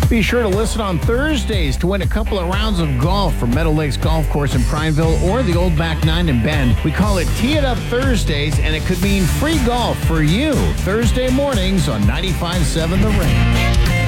Be sure to listen on Thursdays to win a couple of rounds of golf from Meadow Lakes Golf Course in Prineville or the Old Back Nine in Bend. We call it Tee It Up Thursdays, and it could mean free golf for you Thursday mornings on 95.7 The Ring.